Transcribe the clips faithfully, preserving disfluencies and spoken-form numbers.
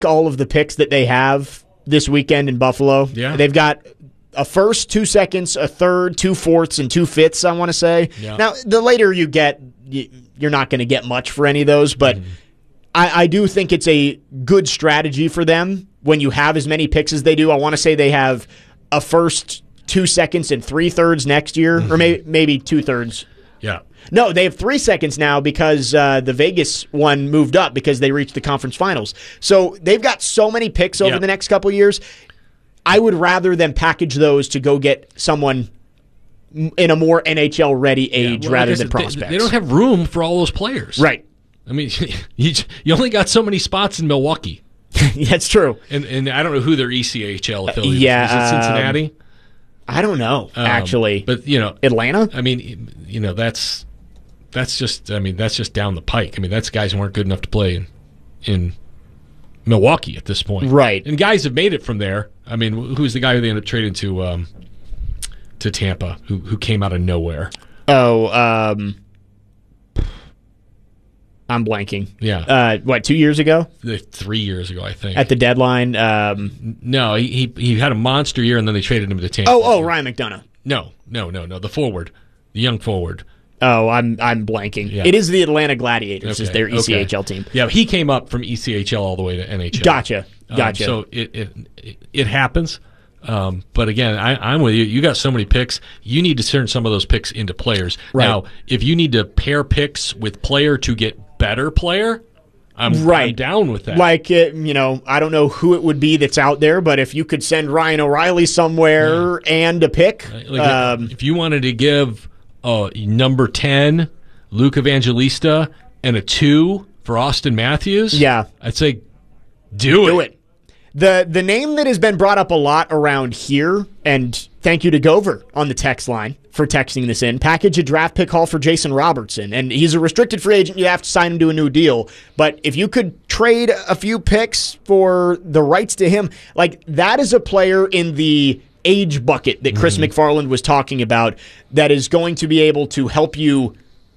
all of the picks that they have this weekend in Buffalo. Yeah. They've got a first, two seconds, a third, two fourths, and two fifths, I want to say. Yeah. Now, the later you get, you're not going to get much for any of those, but mm-hmm. I, I do think it's a good strategy for them when you have as many picks as they do. I want to say they have a first, two seconds, and three thirds next year, mm-hmm. or maybe, maybe two thirds. Yeah. No, they have three seconds now because uh, the Vegas one moved up because they reached the conference finals. So they've got so many picks over yeah. the next couple of years. I would rather them package those to go get someone in a more N H L-ready age yeah, well, rather than they, prospects. They don't have room for all those players. Right. I mean, you, you only got so many spots in Milwaukee. That's true. And and I don't know who their E C H L affiliate is. Yeah, Is it Cincinnati? Um, I don't know, um, actually. But, you know. Atlanta? I mean, you know, that's that's just, I mean, that's just down the pike. I mean, that's guys who weren't good enough to play in, in Milwaukee at this point. Right. And guys have made it from there. I mean, who's the guy who they ended up trading to um, to Tampa, who who came out of nowhere? Oh, um, I'm blanking. Yeah. Uh, what, two years ago? Three years ago, I think. At the deadline? Um, no, he, he he had a monster year, and then they traded him to Tampa. Oh, oh, Ryan McDonough. No, no, no, no. The forward, the young forward. Oh, I'm I'm blanking. Yeah. It is the Atlanta Gladiators, Okay. is their E C H L okay. team. Yeah, he came up from E C H L all the way to N H L. Gotcha, gotcha. Um, so it it it happens. Um, but again, I, I'm with you. You got so many picks. You need to turn some of those picks into players. Right. Now, if you need to pair picks with player to get better player, I'm, right. I'm down with that. Like, uh, you know, I don't know who it would be that's out there, but if you could send Ryan O'Reilly somewhere yeah. and a pick. Like um, if you wanted to give uh, number ten, Luke Evangelista, and a two for Austin Matthews, yeah. I'd say do, do it. it. The the name that has been brought up a lot around here, and thank you to Gover on the text line for texting this in, package a draft pick haul for Jason Robertson. And he's a restricted free agent. You have to sign him to a new deal. But if you could trade a few picks for the rights to him, like that is a player in the age bucket that Chris mm-hmm. McFarland was talking about that is going to be able to help you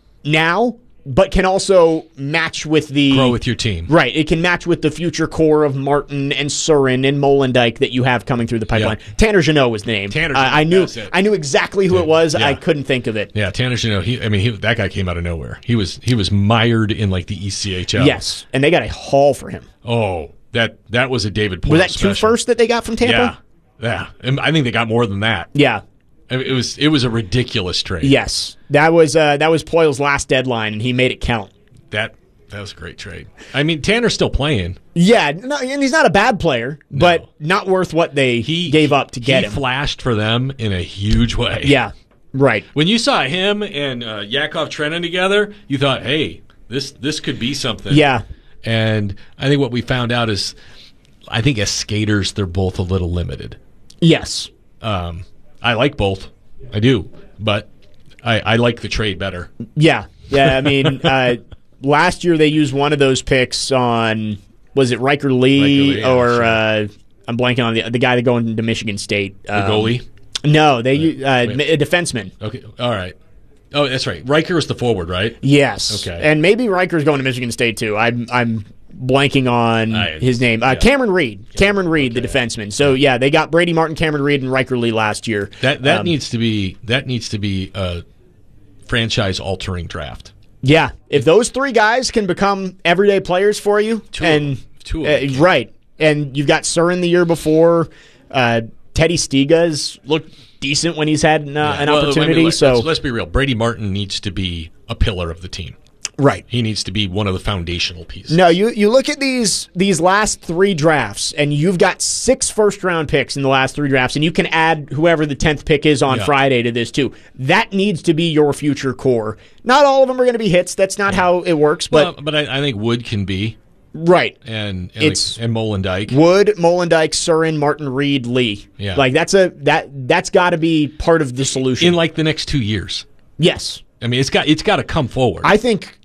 now, but can also match with the... Grow with your team. Right. It can match with the future core of Martin and Surin and Molendijk that you have coming through the pipeline. Yeah. Tanner Jeannot was the name. Tanner uh, I knew it. I knew exactly who it was. Yeah. I couldn't think of it. Yeah, Tanner Jeannot. He, I mean, he, that guy came out of nowhere. He was he was mired in like the E C H L. Yes, and they got a haul for him. Oh, that that was a David Poile Was that special. two first that they got from Tampa? Yeah, yeah. And I think they got more than that. Yeah. It was it was a ridiculous trade. Yes, that was uh, that was Poile's last deadline, and he made it count. That that was a great trade. I mean, Tanner's still playing. Yeah, no, and he's not a bad player, no. but not worth what they he, gave up to get he him. He flashed for them in a huge way. Yeah, right. When you saw him and uh, Yakov Trenin together, you thought, hey, this this could be something. Yeah. And I think what we found out is, I think as skaters, they're both a little limited. Yes. Um, I like both. I do. But I, I like the trade better. Yeah. Yeah, I mean, uh, last year they used one of those picks on, was it Riker Lee, Riker Lee yeah, or sure. uh, I'm blanking on the the guy that going to Michigan State. The um, goalie? No, they uh, a defenseman. Okay, all right. Oh, that's right. Riker was the forward, right? Yes. Okay. And maybe Riker's going to Michigan State too. I'm I'm blanking on I, his name. Uh, yeah. Cameron Reed. Cameron Reed, okay. the defenseman. So yeah, they got Brady Martin, Cameron Reed, and Riker Lee last year. That that um, needs to be that needs to be a franchise altering draft. Yeah, if those three guys can become everyday players for you, two and of them. Two of them. Uh, right, and you've got Surin the year before. Uh, Teddy Stiga's looked decent when he's had an, uh, Yeah. an well, opportunity. I mean, let's, so let's, let's be real. Brady Martin needs to be a pillar of the team. Right. He needs to be one of the foundational pieces. No, you you look at these these last three drafts, and you've got six first round picks in the last three drafts, and you can add whoever the tenth pick is on Yeah. Friday to this too. That needs to be your future core. Not all of them are going to be hits. That's not how it works. But well, but I, I think Wood can be. Right. And and, It's- like, and Molendijk. Wood, Molendijk, Surin, Martin, Reed, Lee. Yeah. Like that's a that that's got to be part of the solution. in like the next two years. Yes. I mean, it's got it's got to come forward. I think.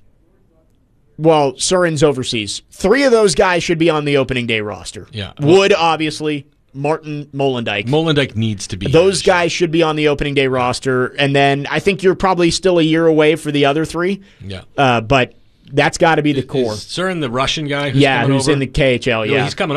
Well, Surin's overseas. Three of those guys should be on the opening day roster. Yeah. Wood, obviously. Martin, Molendijk. Molendijk needs to be. Those guys should be on the opening day roster. And then I think you're probably still a year away for the other three. Yeah. Uh, but That's got to be the core. Is Surin the Russian guy? Who's yeah, coming who's over? in the K H L. No, Yeah, he's coming